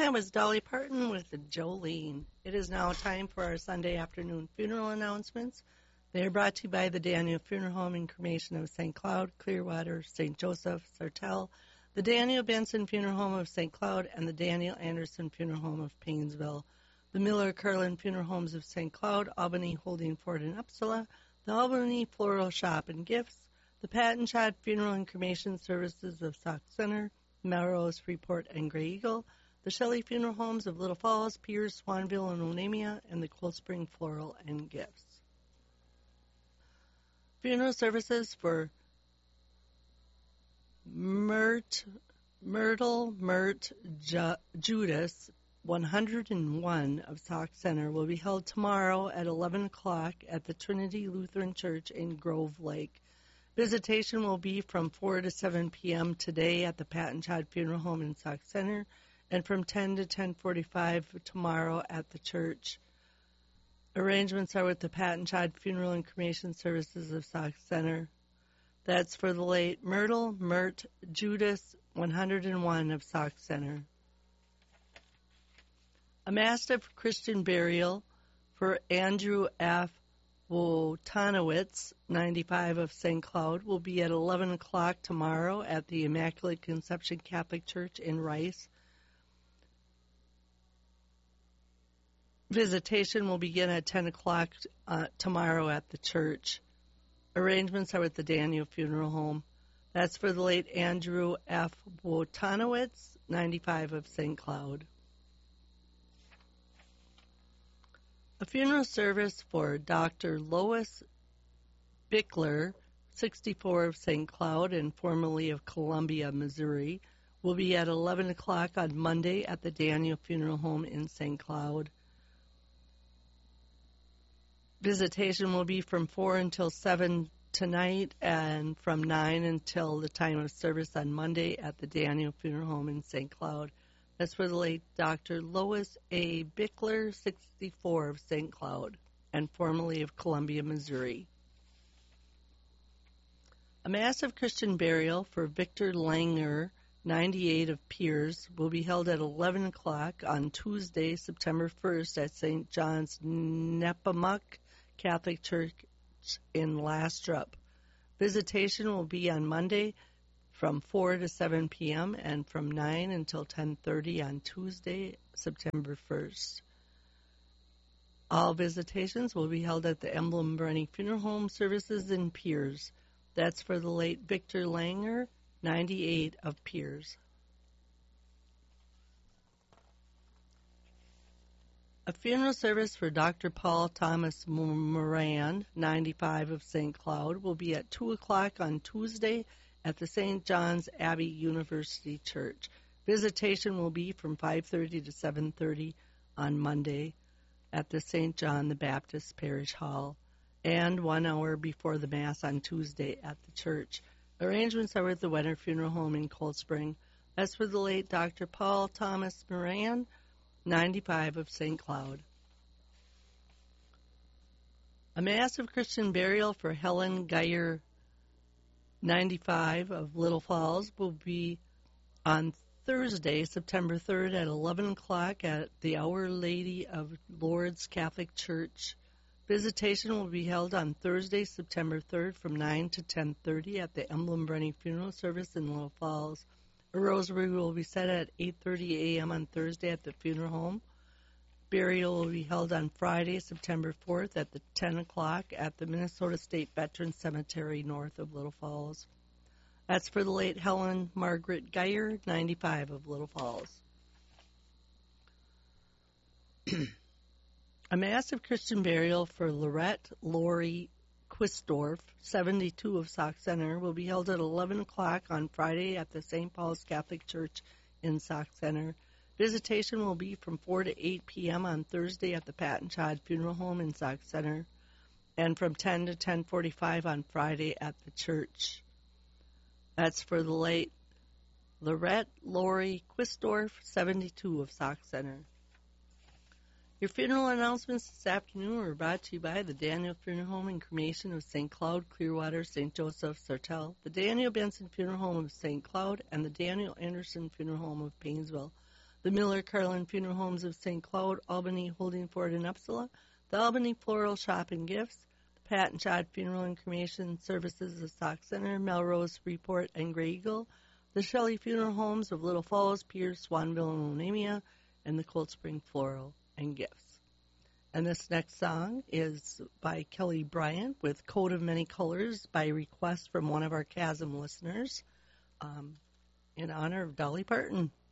that was Dolly Parton with Jolene. It is now time for our Sunday afternoon funeral announcements. They are brought to you by the Daniel Funeral Home and Cremation of St. Cloud, Clearwater, St. Joseph, Sartell, the Daniel Benson Funeral Home of St. Cloud, and the Daniel Anderson Funeral Home of Paynesville. The Miller Carlin Funeral Homes of St. Cloud, Albany, Holding Ford, and Upsala, the Albany Floral Shop and Gifts, the Pat and Chad Funeral and Cremation Services of Sauk Center, Melrose, Freeport, and Grey Eagle, the Shelley Funeral Homes of Little Falls, Pierce, Swanville, and Onamia, and the Cold Spring Floral and Gifts. Funeral services for Myrtle Judas 101 of Sauk Center will be held tomorrow at 11 o'clock at the Trinity Lutheran Church in Grove Lake. Visitation will be from 4 to 7 p.m. today at the Pat and Chad Funeral Home in Sauk Center, and from 10 to 10:45 tomorrow at the church. Arrangements are with the Pat and Chad Funeral and Cremation Services of Sauk Center. That's for the late Mert Judas 101 of Sauk Center. A mass of Christian burial for Andrew F. Wotanowitz, 95 of St. Cloud, will be at 11 o'clock tomorrow at the Immaculate Conception Catholic Church in Rice. Visitation will begin at 10 o'clock tomorrow at the church. Arrangements are with the Daniel Funeral Home. That's for the late Andrew F. Wotanowitz, 95 of St. Cloud. A funeral service for Dr. Lois Bickler, 64 of St. Cloud and formerly of Columbia, Missouri, will be at 11 o'clock on Monday at the Daniel Funeral Home in St. Cloud. Visitation will be from 4 until 7 tonight and from 9 until the time of service on Monday at the Daniel Funeral Home in St. Cloud. That's for the late Dr. Lois A. Bickler, 64 of St. Cloud and formerly of Columbia, Missouri. A massive Christian burial for Victor Langer, 98 of Piers, will be held at 11 o'clock on Tuesday, September 1st at St. John's Nepomuk Catholic Church in Lastrup. Visitation will be on Monday from 4 to 7 p.m. and from 9 until 10:30 on Tuesday, September 1st. All visitations will be held at the Emblem Brenny Funeral Home Services in Piers. That's for the late Victor Langer, 98 of Piers. A funeral service for Dr. Paul Thomas Moran, 95 of St. Cloud, will be at 2 o'clock on Tuesday at the St. John's Abbey University Church. Visitation will be from 5:30 to 7:30 on Monday at the St. John the Baptist Parish Hall, and 1 hour before the Mass on Tuesday at the church. Arrangements are with the Wenner Funeral Home in Cold Spring. That's for the late Dr. Paul Thomas Moran, 95 of St. Cloud. A massive Christian burial for Helen Geyer, 95 of Little Falls, will be on Thursday, September 3rd at 11 o'clock at the Our Lady of Lourdes Catholic Church. Visitation will be held on Thursday, September 3rd from 9 to 10:30 at the Emblem Brenny Funeral Service in Little Falls. A rosary will be said at 8:30 a.m. on Thursday at the funeral home. Burial will be held on Friday, September 4th at 10 o'clock at the Minnesota State Veterans Cemetery north of Little Falls. That's for the late Helen Margaret Geyer, 95 of Little Falls. A massive Christian burial for Lorette Lori Quistorf, 72 of Sauk Center, will be held at 11 o'clock on Friday at the St. Paul's Catholic Church in Sauk Center. Visitation will be from 4 to 8 p.m. on Thursday at the Pat and Chad Funeral Home in Sauk Center, and from 10 to 10:45 on Friday at the church. That's for the late Lorette Lori Quistorf, 72 of Sauk Center. Your funeral announcements this afternoon were brought to you by the Daniel Funeral Home and Cremation of St. Cloud, Clearwater, St. Joseph, Sartell, the Daniel Benson Funeral Home of St. Cloud, and the Daniel Anderson Funeral Home of Paynesville. the Miller Carlin Funeral Homes of St. Cloud, Albany Holding Ford in Upsala, the Albany Floral Shop and Gifts, the Pat and Chad Funeral and Cremation Services of Sauk Center, Melrose, Freeport, and Grey Eagle, the Shelley Funeral Homes of Little Falls, Pierce, Swanville, and Onamia, and the Cold Spring Floral and Gifts. And this next song is by Kelly Bryant with Coat of Many Colors by request from one of our Chasm listeners in honor of Dolly Parton.